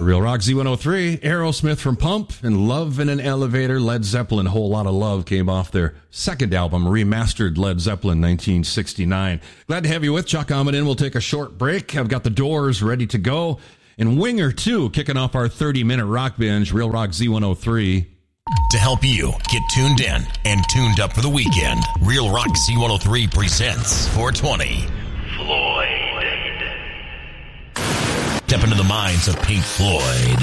Real Rock Z103, Aerosmith from Pump, and Love in an Elevator, Led Zeppelin, Whole Lot of Love came off their second album, Remastered Led Zeppelin, 1969. Glad to have you with Chuck Amidin. We'll take a short break. I've got the Doors ready to go. And Winger 2 kicking off our 30-minute rock binge, Real Rock Z103. To help you get tuned in and tuned up for the weekend, Real Rock Z103 presents 420 Floyd. Step into the minds of Pink Floyd,